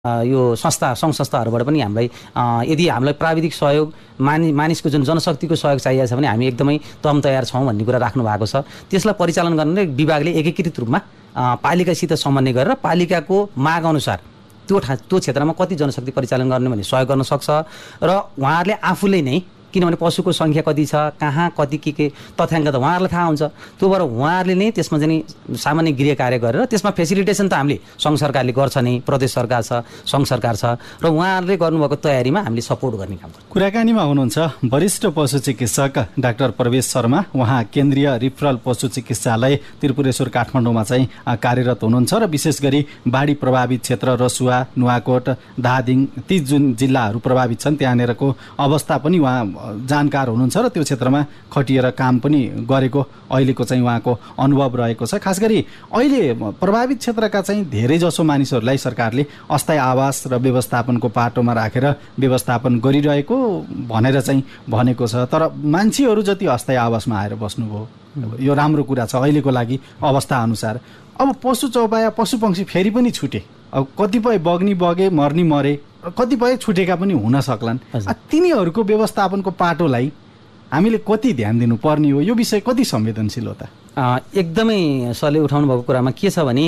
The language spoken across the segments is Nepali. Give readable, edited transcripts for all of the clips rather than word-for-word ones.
यो सङ्घ संस्थाहरूबाट पनि हामीलाई यदि हामीलाई प्राविधिक सहयोग मानिसको जुन जनशक्तिको सहयोग चाहिएको छ भने हामी एकदमै तम तयार छौँ भन्ने कुरा राख्नु भएको छ। त्यसलाई परिचालन गर्ने विभागले एकीकृत रूपमा पालिकासित समन्वय गरेर पालिकाको माग अनुसार त्यो क्षेत्रमा कति जनशक्ति परिचालन गर्ने भन्ने सहयोग गर्न सक्छ र उहाँहरूले आफूले नै, किनभने पशुको सङ्ख्या कति छ, कहाँ कति के तथ्याङ्क त उहाँहरूलाई थाहा हुन्छ, त्यो भएर उहाँहरूले नै त्यसमा चाहिँ सामान्य गृह कार्य गरेर त्यसमा फेसिलिटेसन त हामीले सङ्घ सरकारले गर्छ नै, प्रदेश सरकार छ, सङ्घ सरकार छ र उहाँहरूले गर्नुभएको तयारीमा हामीले सपोर्ट गर्ने काम गर्छौँ। कुराकानीमा हुनुहुन्छ वरिष्ठ पशु चिकित्सक डाक्टर प्रवेश शर्मा। उहाँ केन्द्रीय रिफरल पशु चिकित्सालय त्रिपुरेश्वर काठमाडौँमा चाहिँ कार्यरत हुनुहुन्छ र विशेष गरी बाढी प्रभावित क्षेत्र रसुवा, नुवाकोट, धादिङ ती जुन जिल्लाहरू प्रभावित छन् त्यहाँनिरको अवस्था पनि उहाँ जानकार हुनुहुन्छ र त्यो क्षेत्रमा खटिएर काम पनि गरेको अहिलेको चाहिँ उहाँको अनुभव रहेको छ। खास गरी अहिले प्रभावित क्षेत्रका चाहिँ धेरै जसो मानिसहरूलाई सरकारले अस्थायी आवास र व्यवस्थापनको पाटोमा राखेर व्यवस्थापन गरिरहेको भनेर चाहिँ भनेको छ। तर मान्छेहरू जति अस्थायी आवासमा आएर बस्नुभयो, यो राम्रो कुरा छ अहिलेको लागि अवस्था अनुसार। अब पशु चौपाया पशु पक्षी फेरि पनि छुटे, अब कतिपय बग्नी बगे, मर्नी मरे, कतिपय छुटेका पनि हुन सक्लान्। तिनीहरूको व्यवस्थापनको पाटोलाई हामीले कति ध्यान दिनुपर्ने हो, यो विषय कति संवेदनशील हो त? एकदमै सरले उठाउनु भएको कुरामा के छ भने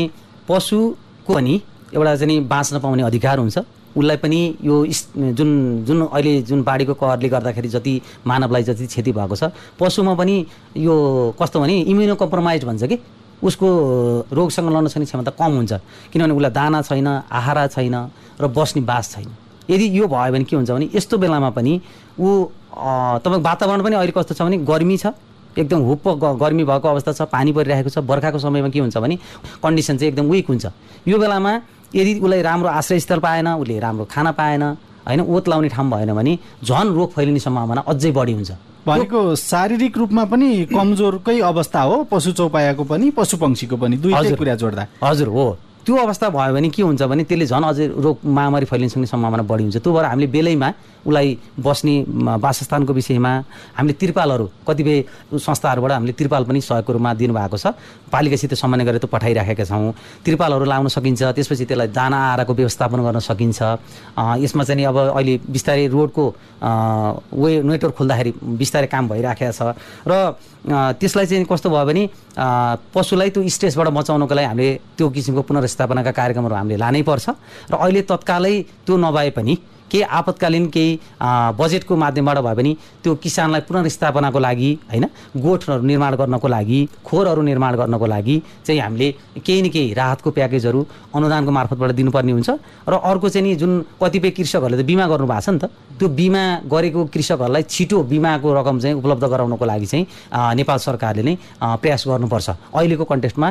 पशुको पनि एउटा चाहिँ बाँच्न पाउने अधिकार हुन्छ। उसलाई पनि यो जुन अहिले जुन बाढीको कहरले गर्दाखेरि जति मानवलाई जति क्षति भएको छ, पशुमा पनि यो कस्तो भने इम्युनो कम्प्रोमाइज भन्छ कि उसको रोगसँग लड्न सक्ने क्षमता कम हुन्छ, किनभने उसलाई दाना छैन, आहारा छैन र बस्ने बास छैन। यदि यो भयो भने के हुन्छ भने यस्तो बेलामा पनि ऊ तपाईँको वातावरण पनि अहिले कस्तो छ भने गर्मी छ, एकदम हुप्प गर्मी भएको अवस्था छ, पानी परिरहेको छ। बर्खाको समयमा के हुन्छ भने कन्डिसन चाहिँ एकदम विक हुन्छ। यो बेलामा यदि उसलाई राम्रो आश्रयस्थल पाएन, उसले राम्रो खाना पाएन, होइन, ओत लाउने ठाउँ भएन भने झन् रोग फैलिने सम्भावना अझै बढी हुन्छ। भनेको शारीरिक रूपमा पनि कमजोरकै अवस्था हो पशु चौपायाको पनि पशु पक्षीको पनि, दुईटै कुरा जोड्दा। हजुर हो, त्यो अवस्था भयो भने के हुन्छ भने त्यसले झन् अझै रोग महामारी फैलिन सक्ने सम्भावना बढी हुन्छ। त्यो भएर हामीले बेलैमा उसलाई बस्ने वासस्थानको विषयमा हामीले तिरपालहरू कतिपय संस्थाहरूबाट हामीले तिरपाल पनि सहयोगको रूपमा दिनुभएको छ। पालिकासित समन्वय गरेर त्यो पठाइराखेका छौँ। तिरपालहरू लाउन सकिन्छ, त्यसपछि त्यसलाई दाना आहाराको व्यवस्थापन गर्न सकिन्छ। यसमा चाहिँ अब अहिले बिस्तारै रोडको नेटवर्क खोल्दाखेरि बिस्तारै काम भइराखेको छ र त्यसलाई चाहिँ कस्तो भयो भने पशुलाई त्यो स्ट्रेसबाट बचाउनको लागि हामीले त्यो किसिमको पुनर्स्थापनाका कार्यक्रमहरू हामीले लानै पर्छ। र अहिले तत्कालै त्यो नभए पनि केही आपतकालीन केही बजेटको माध्यमबाट भए पनि त्यो किसानलाई पुनर्स्थापनाको लागि, होइन, गोठहरू निर्माण गर्नको लागि, खोरहरू निर्माण गर्नको लागि चाहिँ हामीले केही न केही राहतको प्याकेजहरू अनुदानको मार्फतबाट दिनुपर्ने हुन्छ। र अर्को चाहिँ नि जुन कतिपय कृषकहरूले त बिमा गर्नु भएको छ नि त, त्यो बिमा गरेको कृषकहरूलाई छिटो बिमाको रकम चाहिँ उपलब्ध गराउनको लागि चाहिँ नेपाल सरकारले नै प्रयास गर्नुपर्छ। अहिलेको कन्टेक्स्टमा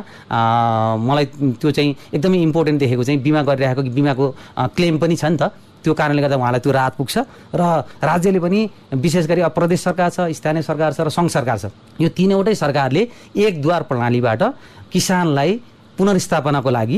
मलाई त्यो चाहिँ एकदमै इम्पोर्टेन्ट देखेको चाहिँ बिमा गरिरहेको बिमाको क्लेम पनि छ नि त, त्यो कारणले गर्दा उहाँलाई त्यो राहत पुग्छ। र राज्यले पनि विशेष गरी अब प्रदेश सरकार छ, स्थानीय सरकार छ र सङ्घ सरकार छ, यो तीनवटै सरकारले एक द्वार प्रणालीबाट किसानलाई पुनर्स्थापनाको लागि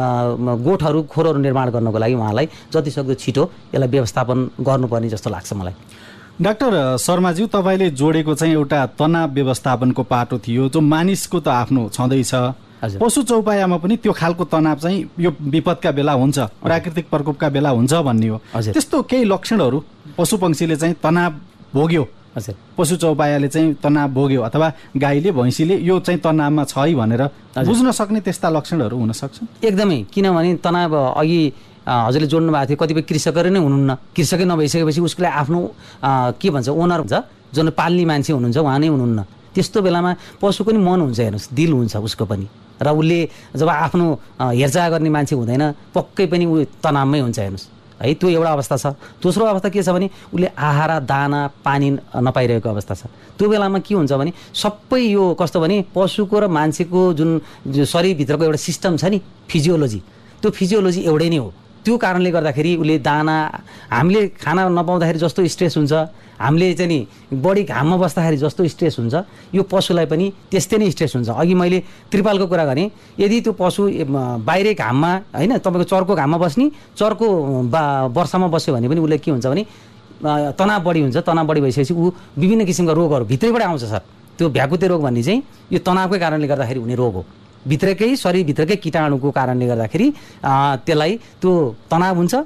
गोठहरू खोरहरू निर्माण गर्नको लागि उहाँलाई जतिसक्दो छिटो यसलाई व्यवस्थापन गर्नुपर्ने जस्तो लाग्छ मलाई। डाक्टर शर्माज्यू, तपाईँले जोडेको चाहिँ एउटा तनाव व्यवस्थापनको पाटो थियो जो मानिसको त आफ्नो छँदैछ, पशु चौपायामा पनि त्यो खालको तनाव चाहिँ यो विपदका बेला हुन्छ, प्राकृतिक प्रकोपका बेला हुन्छ भन्ने हो। त्यस्तो केही लक्षणहरू पशु पक्षीले चाहिँ तनाव भोग्यो, पशु चौपायाले चाहिँ तनाव भोग्यो अथवा गाईले भैँसीले यो चाहिँ तनावमा छ है भनेर बुझ्न सक्ने त्यस्ता लक्षणहरू हुन सक्छन्? एकदमै, किनभने तनाव अघि हजुरले जोड्नु भएको थियो, कतिपय कृषकहरू नै हुनुहुन्न, कृषकै नभइसकेपछि उसले आफ्नो के भन्छ ओनर हुन्छ, जुन पाल्ने मान्छे हुनुहुन्छ उहाँ नै हुनुहुन्न। त्यस्तो बेलामा पशुको नि मन हुन्छ, हेर्नुहोस्, दिल हुन्छ उसको पनि, र उसले जब आफ्नो हेरचाह गर्ने मान्छे हुँदैन पक्कै पनि ऊ तनावमै हुन्छ, हेर्नुहोस् है। त्यो एउटा अवस्था छ। दोस्रो अवस्था के छ भने उसले आहारा दाना पानी नपाइरहेको अवस्था छ। त्यो बेलामा के हुन्छ भने सबै यो कस्तो भने पशुको र मान्छेको जुन शरीरभित्रको एउटा सिस्टम छ नि, फिजियोलोजी, त्यो फिजियोलोजी एउटै नै हो। त्यो कारणले गर्दाखेरि उसले दाना, हामीले खाना नपाउँदाखेरि जस्तो स्ट्रेस हुन्छ, हामीले चाहिँ नि बढी घाममा बस्दाखेरि जस्तो स्ट्रेस हुन्छ, यो पशुलाई पनि त्यस्तै नै स्ट्रेस हुन्छ। अघि मैले त्रिपालको कुरा गरेँ, यदि त्यो पशु बाहिरै घाममा, होइन, तपाईँको चर्को घाममा बस्ने, चर्को वर्षामा बस्यो भने पनि उसले के हुन्छ भने तनाव बढी हुन्छ। तनाव बढी भइसकेपछि ऊ विभिन्न किसिमका रोगहरू भित्रैबाट आउँछ सर। त्यो भ्याकुते रोग भन्ने चाहिँ यो तनावकै कारणले गर्दाखेरि हुने रोग हो। भित्रकै शरीरभित्रकै कीटाणुको कारणले गर्दाखेरि त्यसलाई त्यो तनाव हुन्छ